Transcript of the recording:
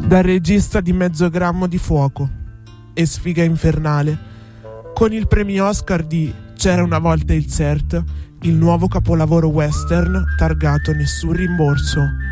dal regista di Mezzo grammo di fuoco e Sfiga infernale, con il premio Oscar di C'era una volta il CERT, il nuovo capolavoro western targato Nessun rimborso.